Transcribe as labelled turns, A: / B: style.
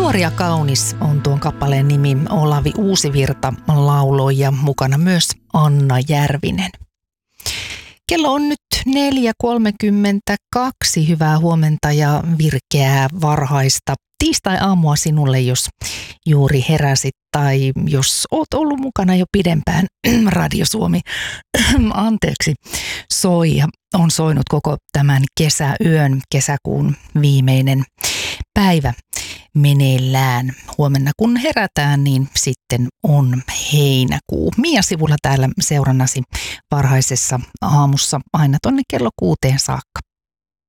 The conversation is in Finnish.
A: Nuori ja kaunis on tuon kappaleen nimi. Olavi Uusivirta lauloi ja mukana myös Anna Järvinen. Kello on nyt 4.32. Hyvää huomenta ja virkeää varhaista tiistai-aamua sinulle, jos juuri heräsit tai jos oot ollut mukana jo pidempään. Radio Suomi on soinut koko tämän kesäyön, kesäkuun viimeinen päivä meneillään. Huomenna kun herätään, niin sitten on heinäkuu. Mia Sivula täällä seurannasi varhaisessa aamussa aina tonne kello 6 saakka.